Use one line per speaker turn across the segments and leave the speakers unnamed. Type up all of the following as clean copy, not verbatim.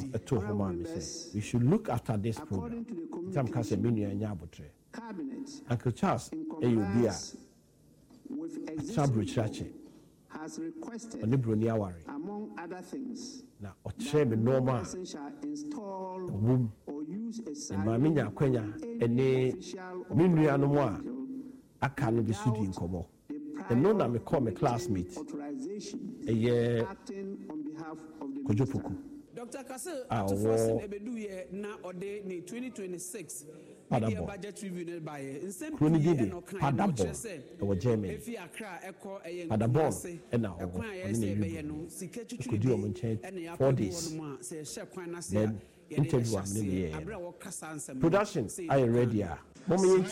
at home. We should look after this program. Some case menu and yabotre. Uncle Charles, Ayubia, Sabri Chache
has requested,
among
other things,
now Ochebe Norma
install or use a sign
Mamina Quenya and Minu Anoa. I can't be sued in Como. The nona me call me classmate. A year
on behalf of the
Kojopuku.
Dr. Kassel, now or day 2026 budget review by
Padabo, or Jamie.
If you are
Padabo, and now could do 4 days. Then interview production. I ready. Mommy,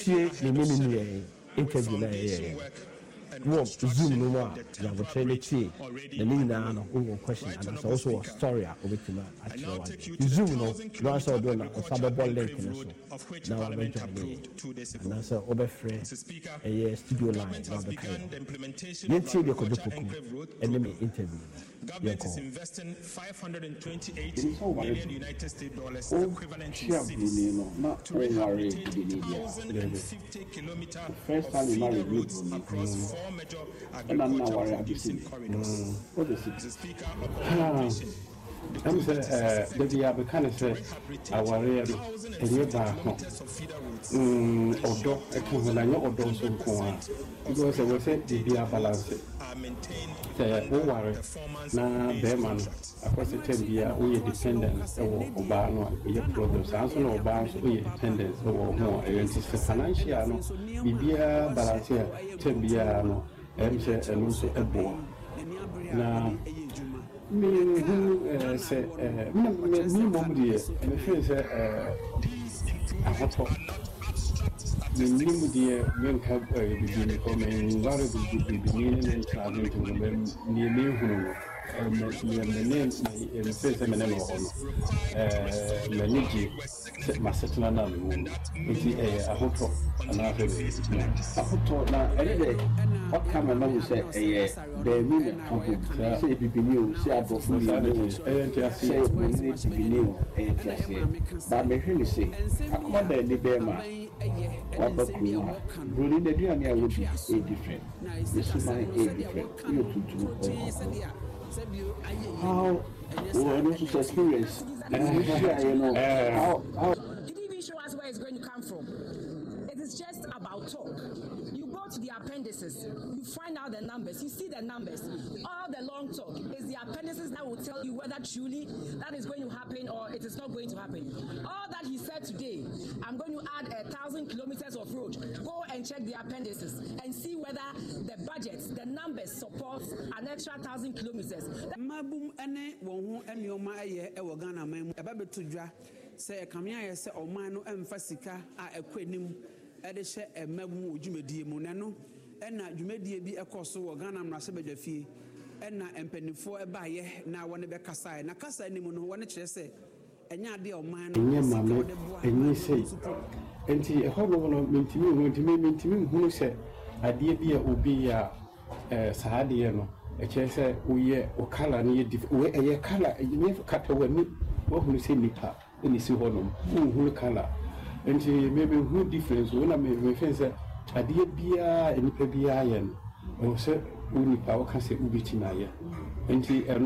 interview. Zoom no more. You have a trailer tea. The Nina no question, and there's also a story of it. Zoom no, no answer done a cyberball link. Now I'm going to and answer over free a studio line. Now the kind. Yet, you could do and let me interview.
Government is investing $528 million United States dollars equivalent to 250 kilometers of feeder roads across 4 major agricultural producing corridors. Mr. Speaker,
I'm saying, the other kind of say, our area, and you're back home. Although I can't rely on those who come because I was said the balance. The worry now, Beman, across the 10 year, we are dependent or Obano, we are brothers, and so Obama, we are dependent or more. And it's financial, Bibia, Balancia, 10 year, and also a boy. Now, me say me mom dear and feel say I hot the new dear men have begin coming very big meaning and traveling to them near me who and the names in the face and name of Manigi my certain animal it's a hope and I hope now anyway what can my mom say the meaning say be new say above me say we need to be new but me really say I come on the bema what but really the DNA would be different this is my different you to how this is experience and you know how
did he even show us where it's going to come from? It is just about talk. You go to the appendices, you find out the numbers, you see the numbers. All the long talk is the appendices that will tell you whether truly that is going to happen or it is not going to happen. All that he said today, I'm going to add 1,000 kilometers of road. Go and check the appendices and see whether the budgets, the numbers support an extra 1,000 kilometers.
Mabum ene won ho enioma eye e wo Ghana man eba betodwa se kamia ye se oman no emfa sika a ekwanim e de hye emabum odwumedie mu ne no ena dwumedie bi ekoso wo Ghana mrase badwafie ena empanifo eba ye na wone be kasa na kasa ni mu no wone kire se enya de oman no
mama enyi sei enti e hono no mentimi hunu se ade bi a obi ya saade no e kire se uye o kala ni we eye kala ni kata wani wo hunu se nipa ni si hono hunu kala enti maybe who difference when me fence ade bia nipa bia yen o se unipa o ka se ubiti na ye enti